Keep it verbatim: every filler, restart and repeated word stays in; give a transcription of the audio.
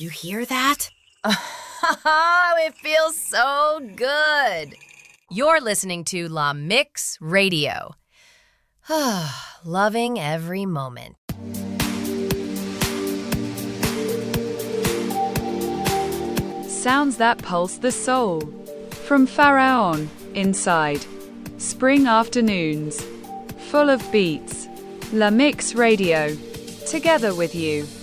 You hear that? It feels so good. You're listening to La Mix Radio. Loving every moment. Sounds that pulse the soul. From Pharaon, inside. Spring afternoons. Full of beats. La Mix Radio. Together with you.